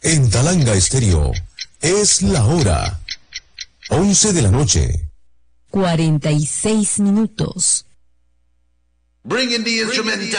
En Talanga Estéreo es la hora 11 de la noche. 46 minutos. Bring in the instrumental.